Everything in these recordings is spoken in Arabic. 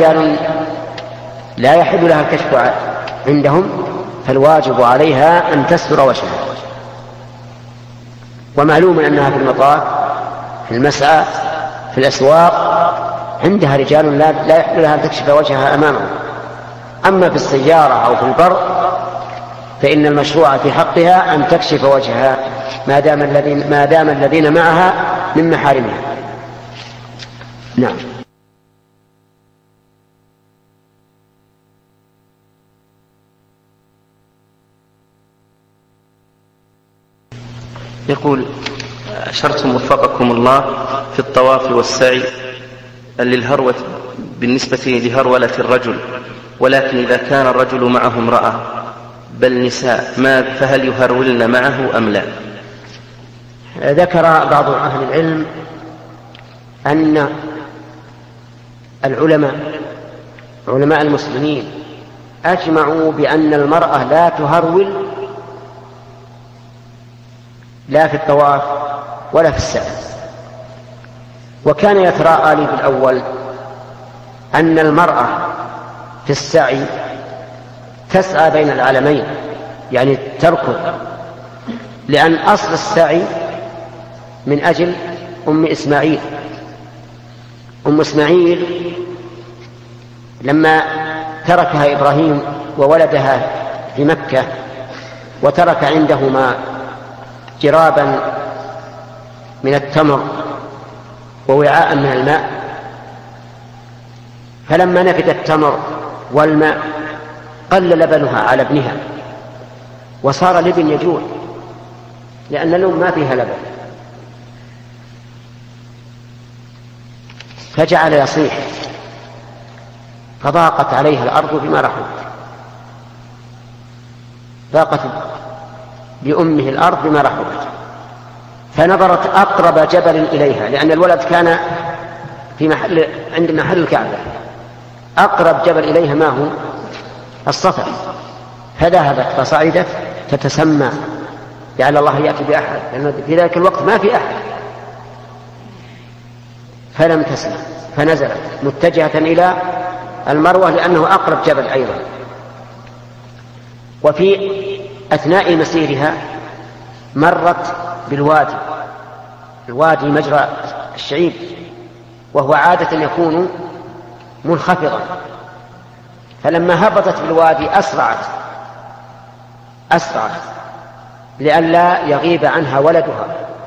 رجال لا يحل لها الكشف عندهم فالواجب عليها أن تستر وجهها. ومعلوم أنها في المطاف، في المسعى، في الأسواق عندها رجال لا يحل لها أن تكشف وجهها أمامهم. أما في السيارة أو في البر فإن المشروع في حقها أن تكشف وجهها ما دام الذين معها من محارمها. نعم. يقول: أشرتم وفقكم الله في الطواف والسعي للهرولة بالنسبة لهرولة الرجل، ولكن إذا كان الرجل معه امرأة بل نساء فهل يهرولن معه أم لا؟ ذكر بعض أهل العلم أن علماء المسلمين أجمعوا بأن المرأة لا تهرول لا في الطواف ولا في السعي. وكان يتراءى لي بالأول أن المرأة في السعي تسعى بين العلمين، يعني تركض، لأن أصل السعي من أجل أم إسماعيل لما تركها إبراهيم وولدها في مكة وترك عندهما جرابا من التمر ووعاء من الماء، فلما نفد التمر والماء قل لبنها على ابنها وصار الابن يجوع لأن الأم ما فيها لبن، فجعل يصيح، فضاقت عليها الأرض بما رحبت، ضاقت لأمه الأرض بما رحبت، فنظرت أقرب جبل إليها، لأن الولد كان في عند محل الكعبة، أقرب جبل إليها ما هو؟ الصفا، فذهبت فصعدت تتسمى لعل الله يأتي بأحد، لأن في ذلك الوقت ما في أحد، فلم تسمع فنزلت متجهة إلى المروة لأنه أقرب جبل أيضا. وفي أثناء مسيرها مرت بالوادي مجرى الشعيب، وهو عادة يكون منخفضا، فلما هبطت بالوادي أسرعت لئلا يغيب عنها ولدها،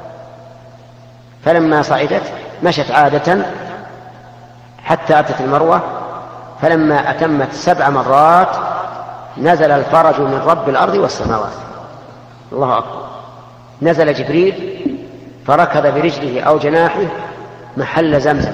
فلما صعدت مشت عادة حتى أتت المروة، فلما أتمت 7 مرات نزل الفرج من رب الأرض والسماوات. الله أكبر. نزل جبريل فركض برجله أو جناحه محل زمزم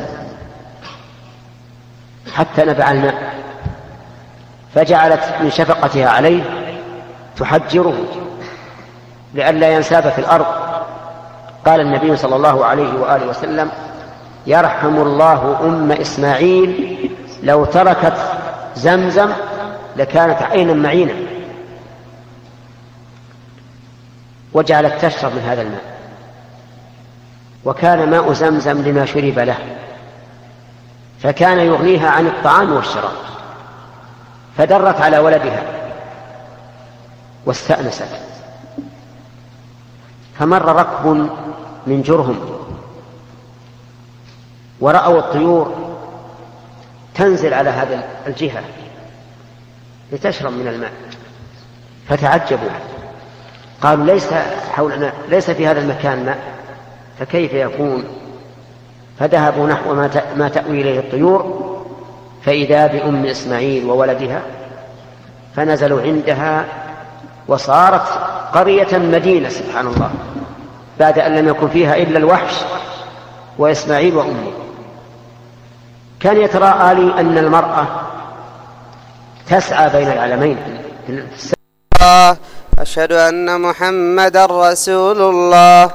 حتى نبع الماء، فجعلت من شفقتها عليه تحجره لئلا ينساب في الأرض. قال النبي صلى الله عليه وآله وسلم: يرحم الله أم إسماعيل لو تركت زمزم لكانت عينا معينا. وجعلت تشرب من هذا الماء، وكان ماء زمزم لما شرب له، فكان يغنيها عن الطعام والشراب، فدرت على ولدها واستأنست. فمر ركب من جرهم ورأوا الطيور تنزل على هذا الجهة لتشرب من الماء، فتعجبوا، قالوا: ليس في هذا المكان ماء، فكيف يكون؟ فذهبوا نحو ما تأوي إليه الطيور، فإذا بأم إسماعيل وولدها، فنزلوا عندها وصارت قرية مدينة سبحان الله، بعد أن لم يكن فيها إلا الوحش وإسماعيل وأمه. كان يتراءى لي أن المرأة تسعى بين العلمين. أشهد أن محمدًا رسول الله.